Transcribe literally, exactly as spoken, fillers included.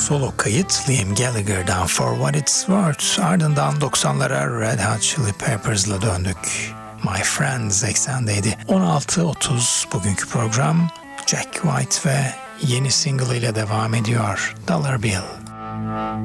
solo kayıt Liam Gallagher'dan For What It's Worth. Ardından doksanlara Red Hot Chili Peppers'la döndük. My Friends eksendeydi. on altı otuz bugünkü program Jack White ve yeni single ile devam ediyor. Dollar Bill.